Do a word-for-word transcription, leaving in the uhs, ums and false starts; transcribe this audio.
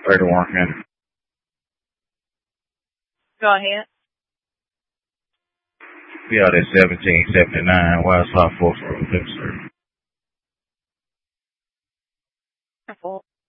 Ready to work in. Go ahead. We out at seventeen seventy-nine West South Fork Road, Pittsburgh.